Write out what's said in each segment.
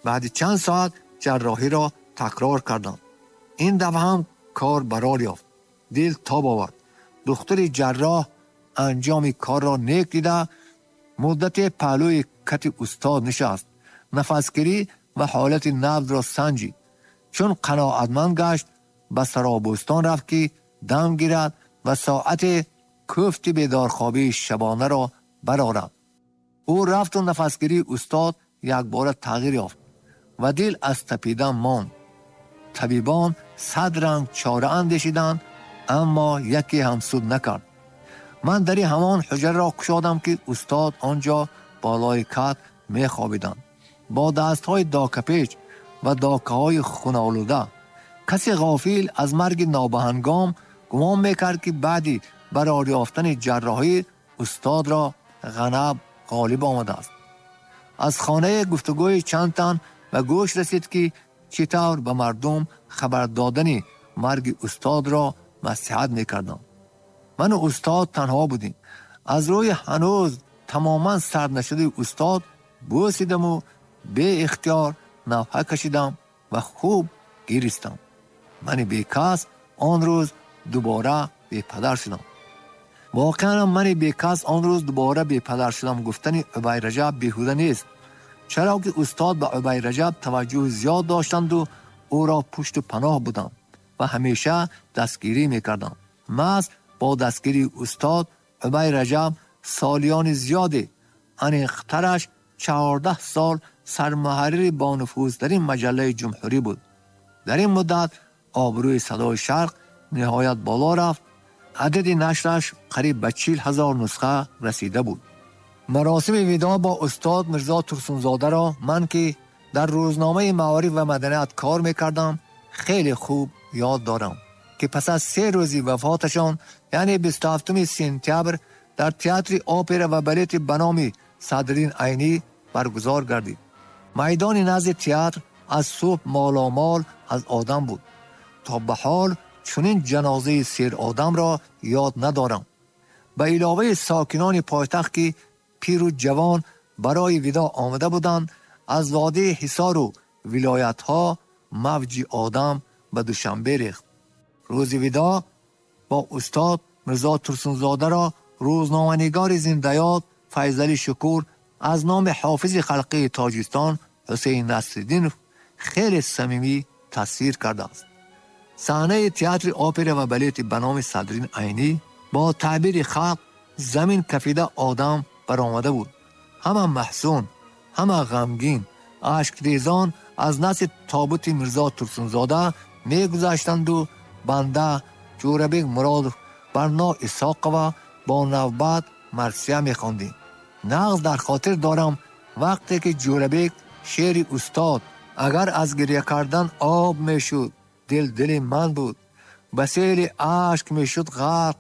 بعد چند ساعت جراحی را تکرار کردند. این دفعه هم کار برار یافت. دل تاب آورد. دختر جراح انجام کار را نیک دیده مدت پهلوی کت استاد نشست. نفسگیری و حالت نبض را سنجید. چون قناعتمند گشت به سرابستان رفت که دم گیرد و ساعت کفت بیدارخوابی شبانه را برآورد. او رفت و نفسگیری استاد یک بار تغییر یافت و دل از تپیدن ماند. طبیبان 100 رنگ چاره اندیشیدند اما یکی هم سود نکرد. من در همان حجره را گشادم که استاد آنجا بالای کت می خوابیدند با دستهای داکپیچ و داکه های خونالوده. کسی غافل از مرگ نابهنگام گمان میکرد که بعدی برای یافتن جراحی استاد را غضب غالب آمده است. از خانه گفتگوی چند تن و گوش رسید که چطور به مردم خبر دادن مرگ استاد را نصیحت میکردند. من و استاد تنها بودیم. از روی هنوز تماما سرد نشده استاد بوسیدم و به اختیار نفحه کشیدم و خوب گریستم. من بیکس آن روز دوباره بی پدر شدم. واقعا من بیکس آن روز دوباره بی پدر شدم گفتن ابی رجب بیهوده نیست، چرا که استاد به ابی رجب توجه زیاد داشتند و او را پشت و پناه بودند و همیشه دستگیری میکردند. محض با دستگیری استاد ابی رجب سالیان زیادی انیخترش 14 سال سرمحرر با نفوذ در این مجله جمهوری بود. در این مدت آبروی صدای شرق نهایت بالا رفت. عدد نشرش قریب به 40,000 نسخه رسیده بود. مراسم وداع با استاد میرزا ترسونزاده را من که در روزنامه معارف و مدنیت کار میکردم خیلی خوب یاد دارم که پس از 3 روزی وفاتشان یعنی 27 سپتامبر در تئاتر اپرا و بالت به نام صدرالدین عینی برگزار گردید. میدان نزد تئاتر از صبح مالامال از آدم بود. تا به حال چنین جنازه سیر آدم را یاد ندارم. به علاوه ساکنان پایتخت که پیر و جوان برای وداع آمده بودند، از وادی حصار و ولایت ها موج آدم به دوشنبه ریخت. روز وداع با استاد میرزا ترسونزاده را روزنامه‌نگار زنده‌یاد فیضعلی شکور از نام حافظ خلقی تاجیکستان حسین نصرالدین خیلی صمیمی تصویر کرده است. صحنه تئاتر اپرا و بالت به نام صدرالدین عینی با تعبیر خلق زمین کفیده آدم برآمده بود. همه محزون، همه غمگین، اشک ریزان از نزد تابوت میرزا ترسونزاده می گذشتند و بنده جوربک مراد برنا اسحاق و با نوبت مرثیه می خواندیم. نغز در خاطر دارم وقتی که جوربک شعر استاد اگر از گریه کردن آب می شد دل من بود، بسیل عشق می شد غرق،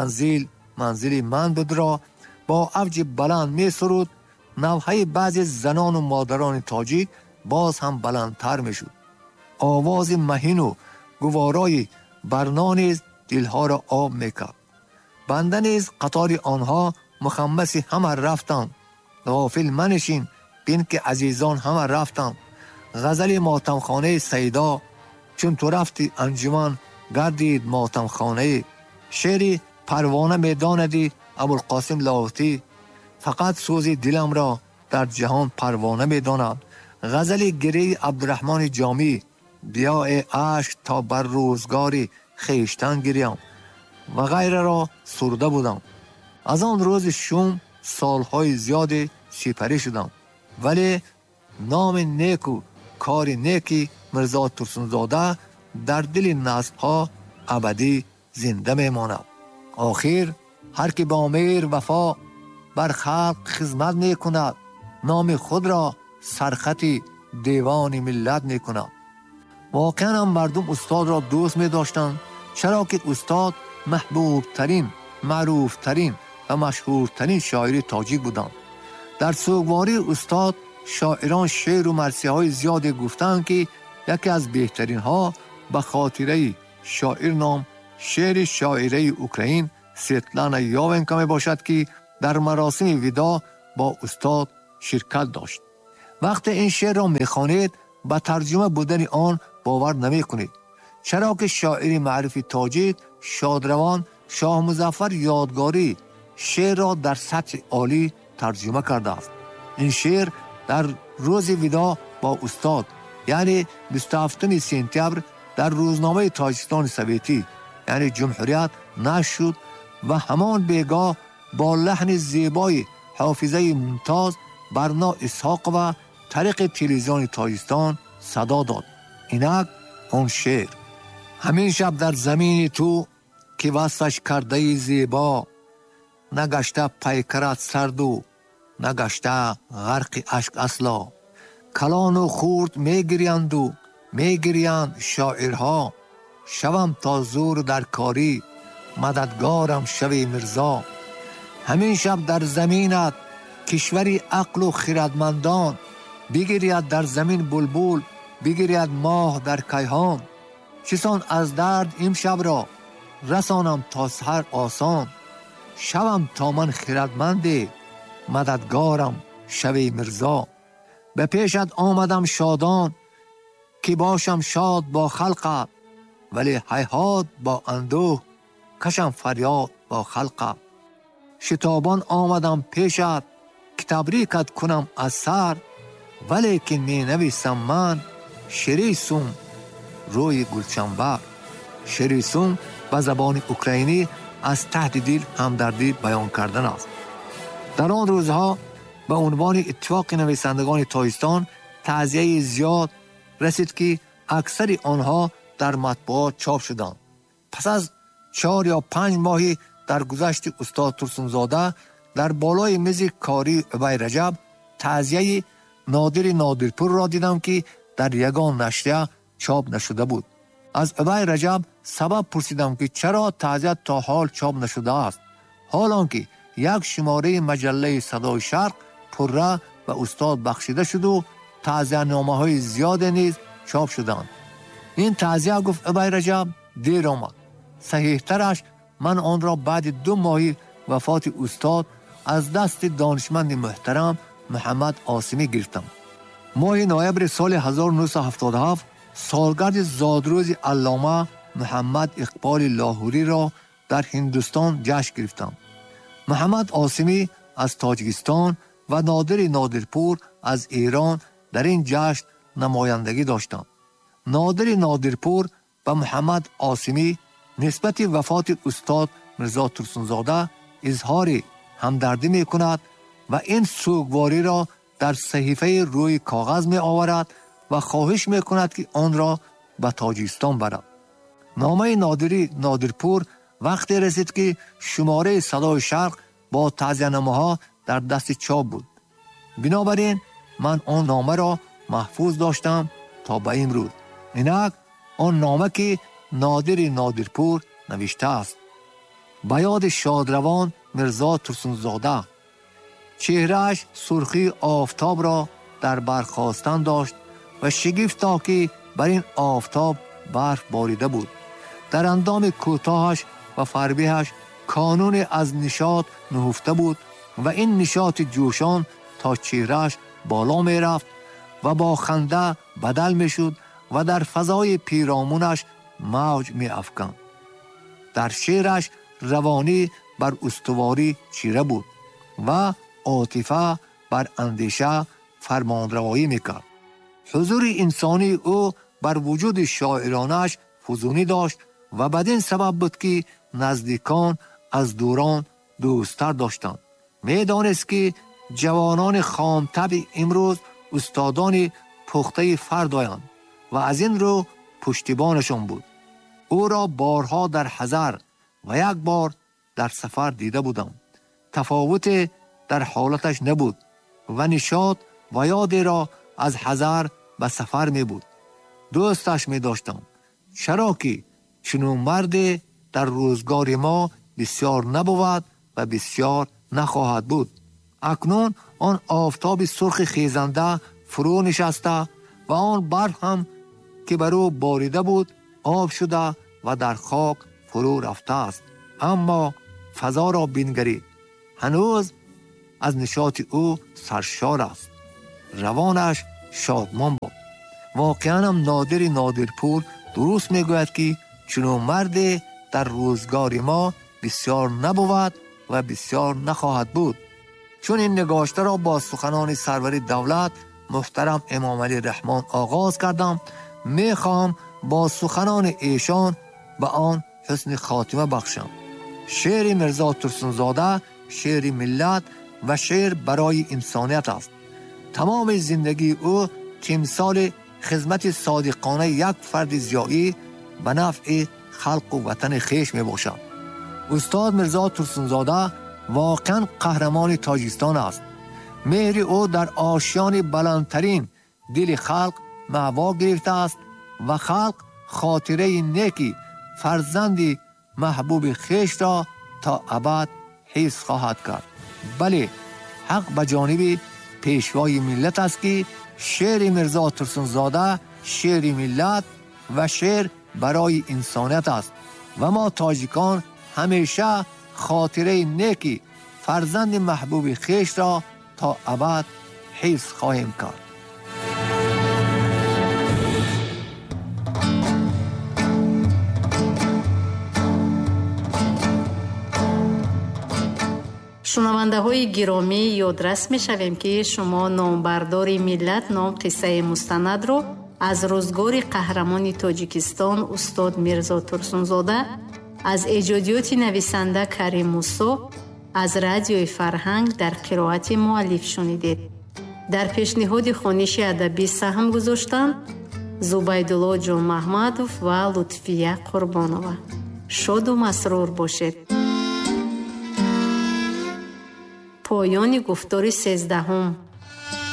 منزل من بود را با اوج بلند می سرود. نوحه بعضی زنان و مادران تاجیک باز هم بلندتر می شد. آواز مهین و گوارای برنا نیز دلها را آب می کرد. بنده نیز قطار آنها مخمس همه رفتند. غافل منشین بین که عزیزان همه رفتند. غزل ماتمخانه سیدا چون تو رفتی انجمن گردید ماتمخانه. شعری پروانه میداندی ابوالقاسم لاهوتی فقط سوزی دلم را در جهان پروانه میداند. غزل گری عبدالرحمن جامی بیا ای عشق تا بر روزگاری خیشتن گریم و غیره را سرده بودم. از آن روز شوم سالهای زیادی سپری شدم، ولی نام نیک و کار نیکی میرزا ترسونزاده در دل نسل‌ها ابدی زنده میماند. آخر هر که با مهر وفا بر خلق خدمت میکند نام خود را سرخط دیوان ملت میکند. واقعا هم مردم استاد را دوست می‌داشتند، چرا که استاد محبوب ترین، معروف ترین و مشهور ترین شاعر تاجیک بودند. در سوگواری استاد شاعران شعر و مرثیه های زیادی گفتند که یکی از بهترین ها به خاطره شاعر نام شعر شاعره اوکراین سویتلانا یاونکا می باشد که در مراسم وداع با استاد شرکت داشت. وقتی این شعر را میخوانید به ترجمه بودن آن باور نمی کنید، چرا که شاعری معروف تاجیک شادروان شاه مظفر یادگاری شعر را در سطح عالی ترجمه کرده است. این شعر در روز ودا با استاد یعنی 27 سپتامبر در روزنامه تاجیکستان سوویتی یعنی جمهوریت نشر شد و همان بیگاه با لحن زیبای حافظه ممتاز برنا اسحاق و طریق تلویزیون تاجیکستان صدا داد. اینک اون شعر: همین شب در زمین تو که وصفش کرده زیبا، نگشته پیکرت سرد و نگشته غرق اشک اصلا. کلان و خورد میگریند و میگریند شاعرها، شوم تا زور در کاری مددگارم شوی مرزا. همین شب در زمینت کشوری عقل و خردمندان، بگیرید در زمین بلبل بگیرید ماه در کیهان. چسان از درد امشب را رسانم تا سحر آسان، شوم تا من خردمندی مددگارم شوی مرزا. به پیشت آمدم شادان که باشم شاد با خلقت، ولی هیهات با اندوه کشم فریاد با خلقت. شتابان آمدم پیشت که تبریکت کنم از سر، ولی که می نویسم من شریسم روی گلچنبر. شریسم به زبان اوکراینی از تحت دل همدردی بیان کردن است. در آن روزها به عنوان اتفاق نویسندگان تاجیکستان تعزیه زیاد رسید که اکثر آنها در مطبوعات چاپ شدند. پس از 4 یا 5 ماهی در گذشت استاد ترسونزاده در بالای میز کاری ابی رجب تعزیه نادرپور را دیدم که در یگان نشریه چاپ نشده بود. از ابی رجب سبب پرسیدم که چرا تعزیه تا حال چاپ نشده است، حالان که یک شماره مجله صدای شرق پره و استاد بخشیده شد و تعزیه نامه های زیاد نیز چاپ شدند. این تعزیه، گفت ابی رجب، دیر آمد. صحیح ترش من آن را بعد 2 ماهی وفات استاد از دست دانشمند محترم محمد عاصمی گرفتم. ماه نوامبر سال 1977 سالگرد زادروز علامه محمد اقبال لاهوری را در هندوستان جشن گرفتم. محمد عاصمی از تاجیکستان و نادرپور از ایران در این جشن نمایندگی داشتند. نادرپور و محمد عاصمی نسبت وفات استاد مرزا ترسونزاده اظهار همدردی می کند و این سوگواری را در صحیفه روی کاغذ می آورد و خواهش می کند که آن را به تاجیکستان برد. نامه نادرپور وقتی رسید که شماره صدای شرق با تعزیه‌نامه ها در دست چاپ بود. بنابراین من آن نامه را محفوظ داشتم تا به امروز. اینک آن نامه که نادرپور نوشته است: به یاد شادروان مرزا ترسونزاده، چهرهش سرخی آفتاب را در برخاستن داشت و شگفتا که بر این آفتاب برف باریده بود. در اندام کوتاهش و فربهش کانون از نشاط نهفته بود و این نشاط جوشان تا چهرهش بالا می رفت و با خنده بدل می شد و در فضای پیرامونش موج می افکند. در شعرش روانی بر استواری چیره بود و عاطفه بر اندیشه فرمانروایی میکرد. حضور انسانی او بر وجود شاعرانش فزونی داشت و بدین سبب بود که نزدیکان از دوران دوستتر داشتند. میدانست که جوانان خامطبع امروز استادان پخته فردایند و از این رو پشتیبانشان بود. او را بارها در حضر و یک بار در سفر دیده بودم. تفاوت در حالتش نبود و نشاط و یادی را از حضر به سفر می بود. دوستش می داشتم، چرا که چنون مرد در روزگار ما بسیار نبود و بسیار نخواهد بود. اکنون آن آفتاب سرخ خیزنده فرو نشسته و آن برف هم که بر او باریده بود آب شده و در خاک فرو رفته است. اما فضا را بنگری، هنوز از نشاط او سرشار است. روانش شادمان بود. واقعا هم نادرپور درست میگوید که چنون مرد در روزگار ما بسیار نبود و بسیار نخواهد بود. چون این نگاشته را با سخنان سرور دولت محترم امام علی رحمان آغاز کردم، میخوام با سخنان ایشان به آن حسن خاتمه بخشم. شعر میرزا ترسنزاده شعر ملت و شعر برای انسانیت است. تمام زندگی او تمثال خدمت صادقانه یک فرد ضیائی به نفع خلق و وطن خویش می باشد. استاد میرزا ترسنزاده واقعا قهرمان تاجیکستان است. مهر او در آشیان بلندترین دل خلق محوا گرفته است و خلق خاطره نیکی فرزند محبوب خویش را تا ابد حفظ خواهد کرد. بله، حق به جانب پیشوای ملت است که شعر میرزا ترسنزاده شعر ملت و شعر برای انسانیت است و ما تاجیکان همیشه خاطره نیکی فرزند محبوب خویش را تا ابد حفظ خواهیم کرد. شنونده های گرامی، یادرس می شویم که شما نامبردار ملت نام قصه مستند رو از روزگار قهرمان تاجیکستان استاد میرزا ترسنزاده از ایجادیات نویسنده کریم موسی از رادیوی فرهنگ در قرائت مؤلف شنیدید. در پیشنهاد خوانش ادبی سهم گذاشتند زبیدالله جان محمدوف و لطفیه قربانова. شاد و مسرور باشید. پایان گفتار 13